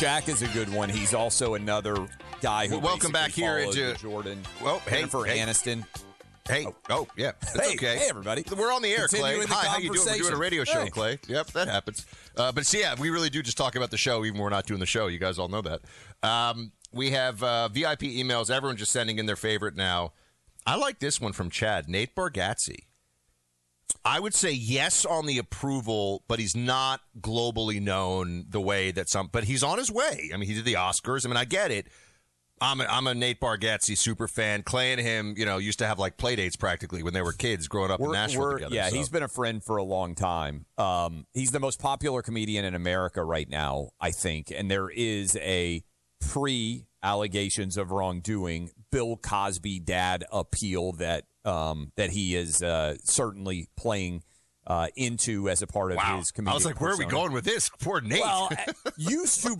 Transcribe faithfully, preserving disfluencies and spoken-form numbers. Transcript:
Shaq is a good one. He's also another guy who well, welcome back here into Jordan. Well, hey, Jennifer hey. Aniston. Hey, oh, oh yeah, that's hey, okay. Hey, everybody. We're on the air, Continuing Clay. the Hi, how you doing? We're doing a radio show, hey. Clay. Yep, that happens. Uh, but see, yeah, we really do just talk about the show, even when we're not doing the show. You guys all know that. Um, we have uh, V I P emails. Everyone's just sending in their favorite now. I like this one from Chad. Nate Bargatze. I would say yes on the approval, but he's not globally known the way that some. But he's on his way. I mean, he did the Oscars. I mean, I get it. I'm a, I'm a Nate Bargatze super fan. Clay and him, you know, used to have like play dates practically when they were kids growing up we're, in Nashville together. Yeah, so. he's been a friend for a long time. Um, he's the most popular comedian in America right now, I think. And there is a pre-allegations of wrongdoing Bill Cosby dad appeal that um, that he is uh, certainly playing uh, into as a part of wow. his comedic I was like, where persona. are we going with this? Poor Nate. Well, used to